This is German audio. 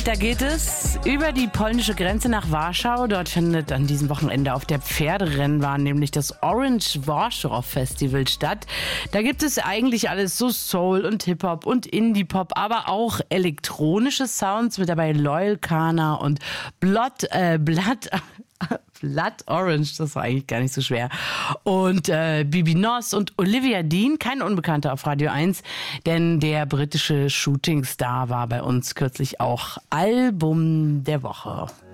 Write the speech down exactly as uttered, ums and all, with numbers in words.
Da geht es über die polnische Grenze nach Warschau. Dort findet an diesem Wochenende auf der Pferderennbahn nämlich das Orange Warschau Festival statt. Da gibt es eigentlich alles, so Soul und Hip-Hop und Indie-Pop, aber auch elektronische Sounds, mit dabei Loyal Kana und Blood, äh, Blood, Blood Orange, das war eigentlich gar nicht so schwer. Und äh, Bibi Noss und Olivia Dean, kein Unbekannter auf Radio eins, denn der britische Shootingstar war bei uns kürzlich auch Album der Woche.